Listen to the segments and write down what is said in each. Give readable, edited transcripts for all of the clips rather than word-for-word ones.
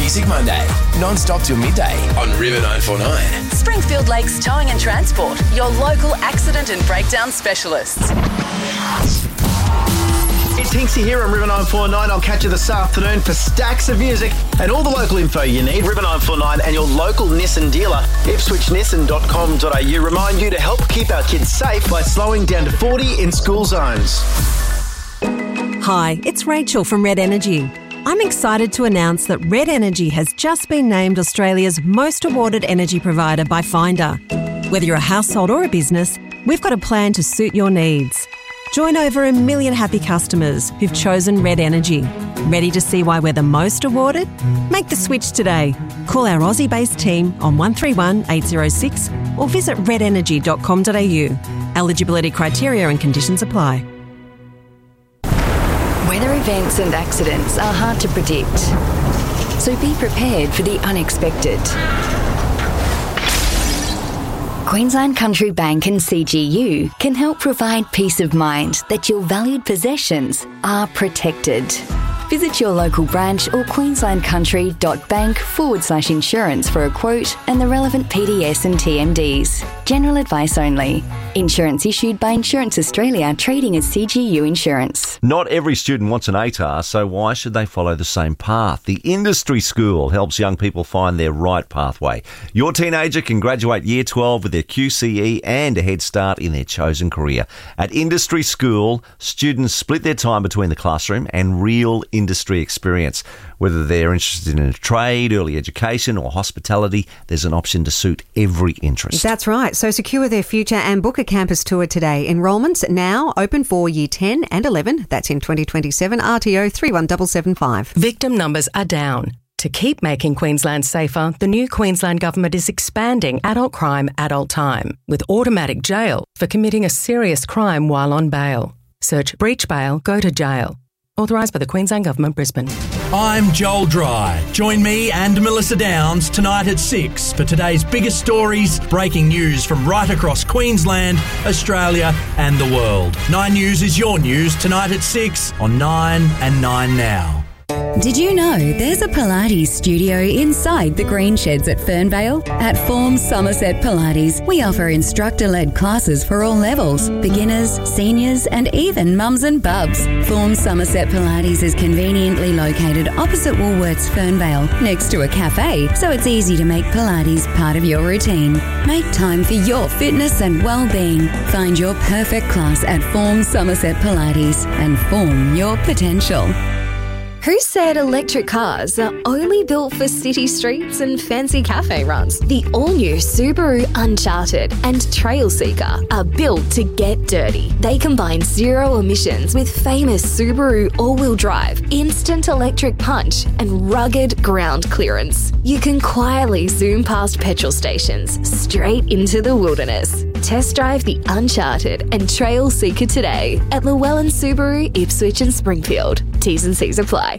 Music Monday, non-stop till midday on River 949. Springfield Lakes Towing and Transport, your local accident and breakdown specialists. It's Hinksy here on River 949. I'll catch you this afternoon for stacks of music and all the local info you need. River 949 and your local Nissan dealer, ipswichnissan.com.au, remind you to help keep our kids safe by slowing down to 40 in school zones. Hi, it's Rachel from Red Energy. I'm excited to announce that Red Energy has just been named Australia's most awarded energy provider by Finder. Whether you're a household or a business, we've got a plan to suit your needs. Join over 1 million happy customers who've chosen Red Energy. Ready to see why we're the most awarded? Make the switch today. Call our Aussie-based team on 131 806 or visit redenergy.com.au. Eligibility criteria and conditions apply. Weather events and accidents are hard to predict, so be prepared for the unexpected. Queensland Country Bank and CGU can help provide peace of mind that your valued possessions are protected. Visit your local branch or queenslandcountry.bank/insurance for a quote and the relevant PDS and TMDs. General advice only. Insurance issued by Insurance Australia, trading as CGU Insurance. Not every student wants an ATAR, so why should they follow the same path? The Industry School helps young people find their right pathway. Your teenager can graduate Year 12 with their QCE and a head start in their chosen career. At Industry School, students split their time between the classroom and real industry experience. Whether they're interested in a trade, early education or hospitality, there's an option to suit every interest. That's right. So secure their future and book a campus tour today. Enrolments now open for Year 10 and 11. That's in 2027. RTO 31775. Victim numbers are down. To keep making Queensland safer, the new Queensland Government is expanding adult crime, adult time, with automatic jail for committing a serious crime while on bail. Search breach bail, go to jail. Authorised by the Queensland Government, Brisbane. I'm Joel Dry. Join me and Melissa Downs tonight at 6 for today's biggest stories, breaking news from right across Queensland, Australia and the world. 9 News is your news tonight at 6 on 9 and 9 Now. Did you know there's a Pilates studio inside the Green Sheds at Fernvale? At Form Somerset Pilates, we offer instructor-led classes for all levels, beginners, seniors and even mums and bubs. Form Somerset Pilates is conveniently located opposite Woolworths Fernvale, next to a cafe, so it's easy to make Pilates part of your routine. Make time for your fitness and well-being. Find your perfect class at Form Somerset Pilates and form your potential. Who said electric cars are only built for city streets and fancy cafe runs? The all-new Subaru Uncharted and Trailseeker are built to get dirty. They combine zero emissions with famous Subaru all-wheel drive, instant electric punch, and rugged ground clearance. You can quietly zoom past petrol stations straight into the wilderness. Test drive the Uncharted and Trailseeker today at Llewellyn Subaru, Ipswich and Springfield. T's and C's apply.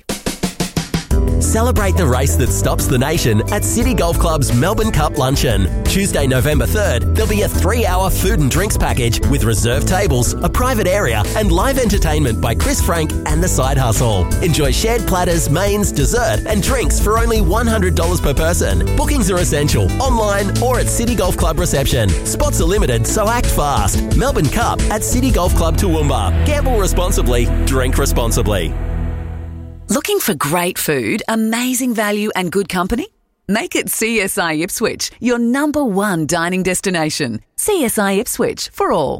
Celebrate the race that stops the nation at City Golf Club's Melbourne Cup Luncheon. Tuesday, November 3rd, there'll be a 3-hour food and drinks package with reserved tables, a private area and live entertainment by Chris Frank and The Side Hustle. Enjoy shared platters, mains, dessert and drinks for only $100 per person. Bookings are essential, online or at City Golf Club reception. Spots are limited, so act fast. Melbourne Cup at City Golf Club Toowoomba. Gamble responsibly, drink responsibly. Looking for great food, amazing value and good company? Make it CSI Ipswich, your number one dining destination. CSI Ipswich for all.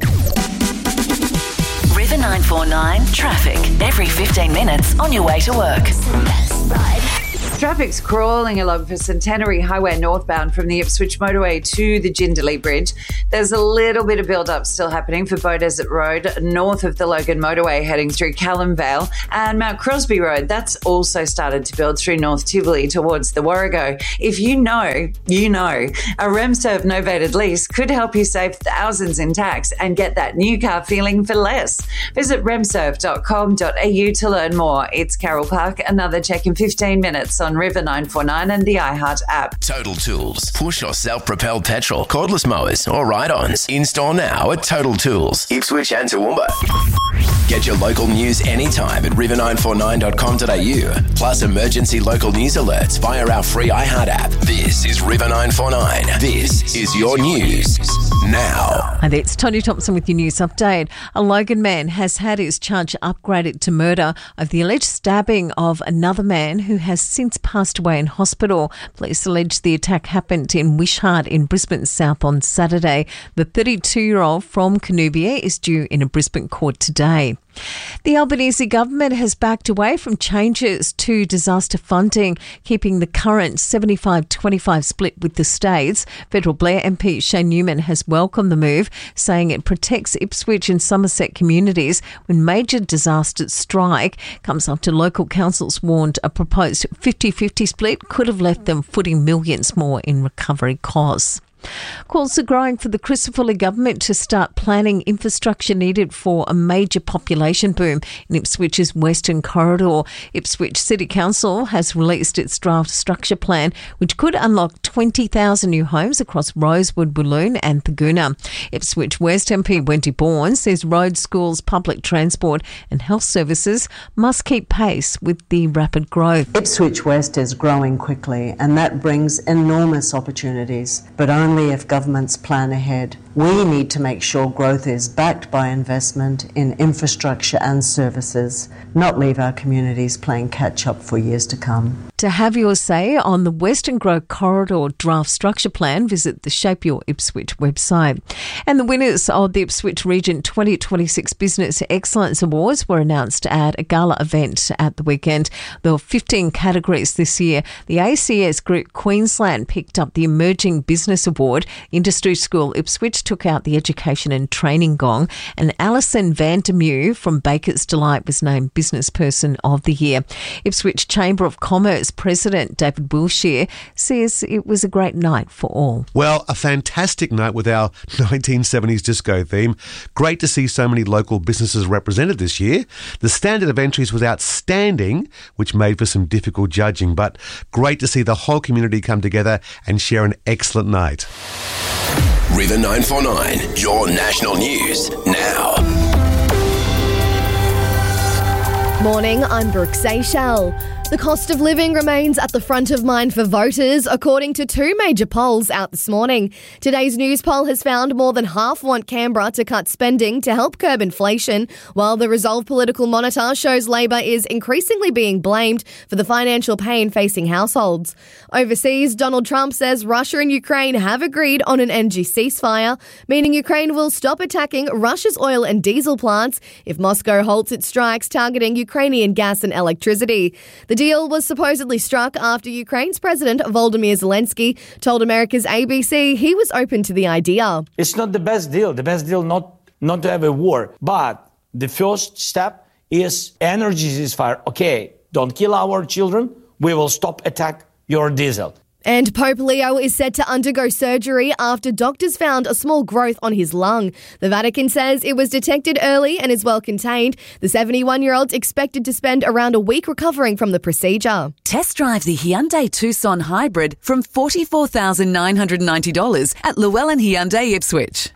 River 949 traffic every 15 minutes on your way to work. Traffic's crawling along for Centenary Highway northbound from the Ipswich motorway to the Jindalee Bridge. There's a little bit of build-up still happening for Bow Desert Road north of the Logan motorway heading through Callum Vale, and Mount Crosby Road. That's also started to build through North Tivoli towards the Warrego. If you know, you know. A RemServe novated lease could help you save thousands in tax and get that new car feeling for less. Visit remserve.com.au to learn more. It's Carol Park. Another check in 15 minutes on River 949 and the iHeart app. Total Tools. Push or self-propelled petrol, cordless mowers or ride-ons. In store now at Total Tools, Ipswich and Toowoomba. Get your local news anytime at river949.com.au. Plus emergency local news alerts via our free iHeart app. This is River 949. This is your news now. And it's Tony Thompson with your news update. A Logan man has had his charge upgraded to murder of the alleged stabbing of another man who has since passed away in hospital. Police allege the attack happened in Wishart in Brisbane South on Saturday. The 32-year-old from Canoobia is due in a Brisbane court today. The Albanese government has backed away from changes to disaster funding, keeping the current 75-25 split with the states. Federal Blair MP Shane Newman has welcomed the move, saying it protects Ipswich and Somerset communities when major disasters strike. Comes after local councils warned a proposed 50-50 split could have left them footing millions more in recovery costs. Calls are growing for the Christopher government to start planning infrastructure needed for a major population boom in Ipswich's Western Corridor. Ipswich City Council has released its draft structure plan, which could unlock 20,000 new homes across Rosewood, Walloon and Thurgoona. Ipswich West MP Wendy Bourne says roads, schools, public transport and health services must keep pace with the rapid growth. Ipswich West is growing quickly, and that brings enormous opportunities, but only if governments plan ahead. We need to make sure growth is backed by investment in infrastructure and services, not leave our communities playing catch-up for years to come. To have your say on the Western Growth Corridor draft structure plan, visit the Shape Your Ipswich website. And the winners of the Ipswich Region 2026 Business Excellence Awards were announced at a gala event at the weekend. There were 15 categories this year. The ACS Group Queensland picked up the Emerging Business Award. Industry School Ipswich took out the Education and Training Gong, and Alison Vandermew from Baker's Delight was named Business Person of the Year. Ipswich Chamber of Commerce President David Wilshire says it was a great night for all. Well, a fantastic night with our 1970s disco theme. Great to see so many local businesses represented this year. The standard of entries was outstanding, which made for some difficult judging, but great to see the whole community come together and share an excellent night. River 949, your national news now. Morning, I'm Brooke Seychelles. The cost of living remains at the front of mind for voters, according to two major polls out this morning. Today's news poll has found more than half want Canberra to cut spending to help curb inflation, while the Resolve Political Monitor shows Labor is increasingly being blamed for the financial pain facing households. Overseas, Donald Trump says Russia and Ukraine have agreed on an energy ceasefire, meaning Ukraine will stop attacking Russia's oil and diesel plants if Moscow halts its strikes targeting Ukrainian gas and electricity. The deal was supposedly struck after Ukraine's President Volodymyr Zelensky told America's ABC he was open to the idea. It's not the best deal. The best deal not to have a war. But the first step is energy ceasefire. Okay, don't kill our children. We will stop attack your diesel. And Pope Leo is set to undergo surgery after doctors found a small growth on his lung. The Vatican says it was detected early and is well contained. The 71-year-old's expected to spend around a week recovering from the procedure. Test drive the Hyundai Tucson Hybrid from $44,990 at Llewellyn Hyundai Ipswich.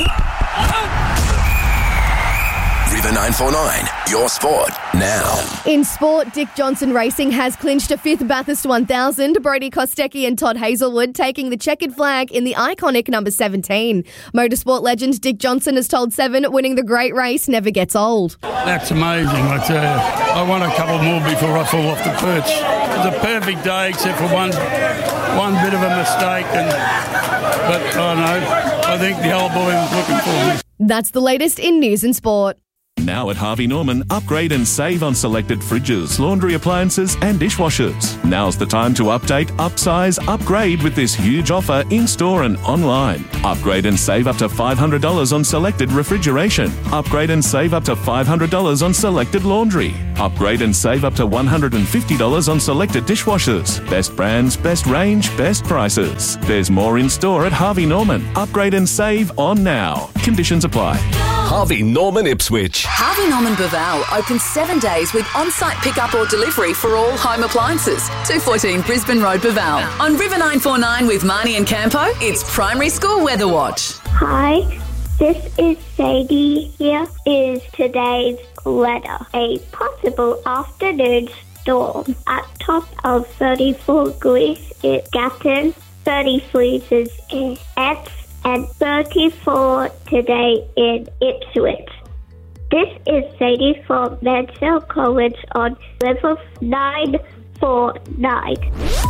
River 949, your sport now. In sport, Dick Johnson Racing has clinched a fifth Bathurst 1000. Brody Kostecki and Todd Hazelwood taking the checkered flag in the iconic number 17. Motorsport legend Dick Johnson has told Seven winning the great race never gets old. That's amazing, I tell you. I want a couple more before I fall off the perch. It was a perfect day except for one bit of a mistake. But I think the old boy was looking for me. That's the latest in news and sport. Now at Harvey Norman, upgrade and save on selected fridges, laundry appliances and dishwashers. Now's the time to update, upsize, upgrade with this huge offer in-store and online. Upgrade and save up to $500 on selected refrigeration. Upgrade and save up to $500 on selected laundry. Upgrade and save up to $150 on selected dishwashers. Best brands, best range, best prices. There's more in-store at Harvey Norman. Upgrade and save on now. Conditions apply. Harvey Norman Ipswich. Harvey Norman Baval opens 7 days with on-site pickup or delivery for all home appliances. 214 Brisbane Road, Baval. On River 949 with Marnie and Campo, it's Primary School Weather Watch. Hi, this is Sadie. Here is today's weather. A possible afternoon storm at top of 34 degrees in Gatton, 33 is in Epps, and 34 today in Ipswich. This is Sadie from Mansell College on level 949.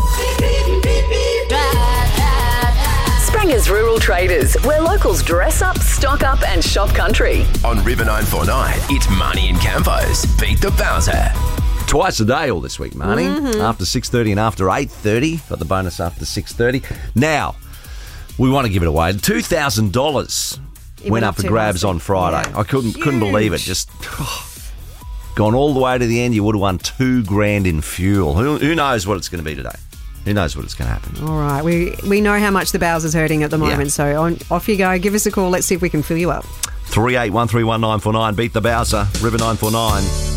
Spranger's Rural Traders, where locals dress up, stock up and shop country. On River 949, it's Marnie and Campos. Beat the Bowser. Twice a day all this week, Marnie. After 6:30 and after 8:30. Got the bonus after 6:30. Now, we want to give it away. $2,000 went up for grabs on Friday. Yeah. I couldn't believe it. Just gone all the way to the end. You would have won $2,000 in fuel. Who knows what it's going to be today? Who knows what's going to happen? All right. We know how much the Bowser's hurting at the moment, so off you go. Give us a call. Let's see if we can fill you up. 38131949. Beat the Bowser. River 949.